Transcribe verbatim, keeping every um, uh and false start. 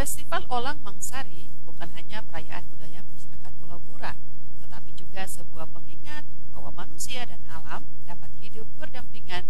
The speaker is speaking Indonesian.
Festival Olang Mangsari bukan hanya perayaan budaya masyarakat Pulau Bura, tetapi juga sebuah pengingat bahwa manusia dan alam dapat hidup berdampingan